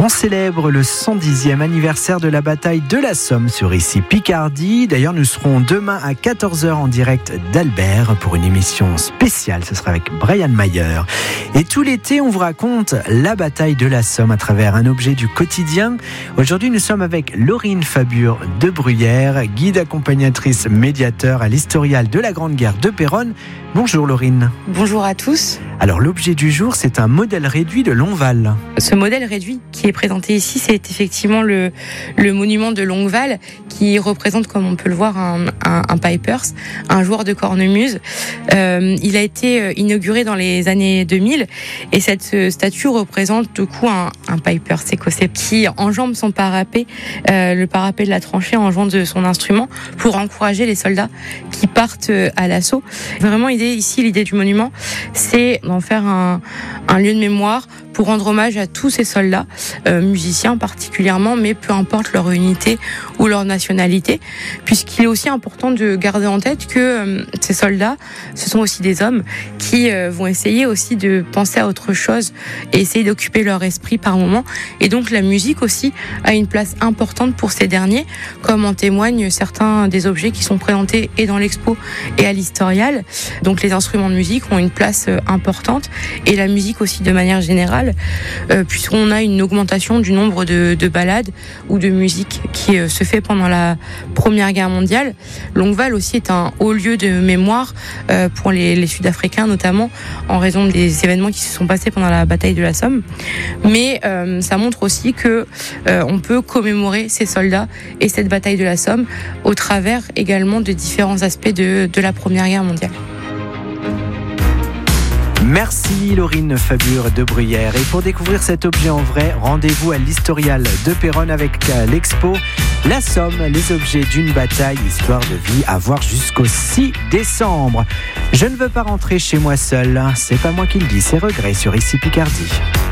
On célèbre le 110e anniversaire de la bataille de la Somme sur ici Picardie. D'ailleurs, nous serons demain à 14h en direct d'Albert pour une émission spéciale. Ce sera avec Brian Mayer. Et tout l'été, on vous raconte la bataille de la Somme à travers un objet du quotidien. Aujourd'hui, nous sommes avec Laurine Fabure de Bruyères, guide accompagnatrice médiateur à l'historial de la Grande Guerre de Péronne. Bonjour Laurine. Bonjour à tous. Alors l'objet du jour, c'est un modèle réduit de Longueval. Ce modèle réduit qui est présenté ici, c'est effectivement le monument de Longueval qui représente, comme on peut le voir, un pipers, un joueur de cornemuse. Il a été inauguré dans les années 2000 et cette statue représente du coup un pipers écossais qui enjambe son parapet, le parapet de la tranchée enjambe de son instrument pour encourager les soldats qui partent à l'assaut. Vraiment, l'idée du monument, c'est d'en faire un lieu de mémoire pour rendre hommage à tous ces soldats, musiciens particulièrement, mais peu importe leur unité ou leur nationalité, puisqu'il est aussi important de garder en tête que ces soldats, ce sont aussi des hommes qui vont essayer aussi de penser à autre chose et essayer d'occuper leur esprit par moment. Et donc la musique aussi a une place importante pour ces derniers, comme en témoignent certains des objets qui sont présentés et dans l'expo et à l'historial. Donc les instruments de musique ont une place importante et la musique aussi de manière générale, puisqu'on a une augmentation du nombre de ballades ou de musique qui se fait pendant la Première Guerre mondiale. Longueval aussi est un haut lieu de mémoire pour les Sud-Africains, notamment en raison des événements qui se sont passés pendant la bataille de la Somme. Mais ça montre aussi que on peut commémorer ces soldats et cette bataille de la Somme au travers également de différents aspects de la Première Guerre mondiale. Merci Laurine Fabure de Bruyères. Et pour découvrir cet objet en vrai, rendez-vous à l'historial de Péronne avec l'expo La Somme, les objets d'une bataille, histoire de vie, à voir jusqu'au 6 décembre. Je ne veux pas rentrer chez moi seul, c'est pas moi qui le dis, c'est Regret sur ici Picardie.